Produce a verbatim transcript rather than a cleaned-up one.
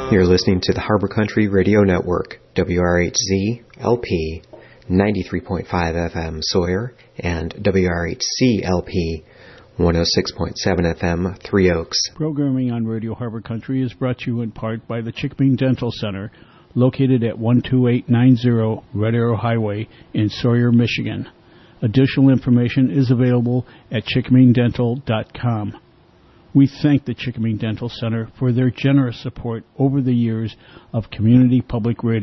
You're listening to the Harbor Country Radio Network, W R H Z L P ninety-three point five F M Sawyer and W R H C L P one oh six point seven F M Three Oaks. Programming on Radio Harbor Country is brought to you in part by the Chickming Dental Center, located at one two eight nine zero Red Arrow Highway in Sawyer, Michigan. Additional information is available at chickming dental dot com. We thank the Chickming Dental Center for their generous support over the years of community public radio.